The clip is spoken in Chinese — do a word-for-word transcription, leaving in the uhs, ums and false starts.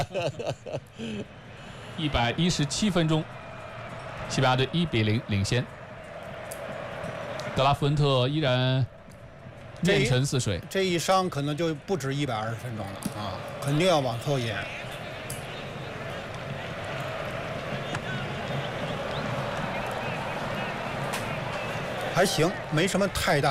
一百一十七分钟，西班牙队一比零领先。德拉夫恩特依然面沉似水， 这一伤可能就不止一百二十分钟了啊，肯定要往后延。还行，没什么太大。